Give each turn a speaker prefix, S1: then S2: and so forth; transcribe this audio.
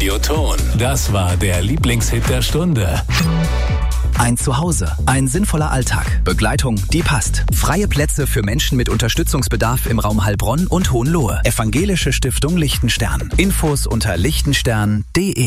S1: Radioton. Das war der Lieblingshit der Stunde.
S2: Ein Zuhause, ein sinnvoller Alltag, Begleitung, die passt. Freie Plätze für Menschen mit Unterstützungsbedarf im Raum Heilbronn und Hohenlohe. Evangelische Stiftung Lichtenstern. Infos unter lichtenstern.de